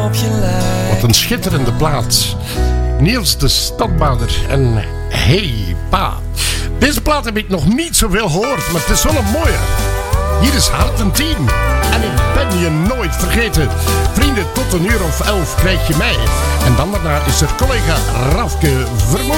op je lijf. Wat een schitterende plaat. Niels de Stadbader en Hey Pa. Deze plaat heb ik nog niet zoveel gehoord, maar het is wel een mooie. Hier is Hart en Team. En ik ben je nooit vergeten. Vrienden, tot 11:00 krijg je mij. En dan daarna is er collega Rafke Vermoed.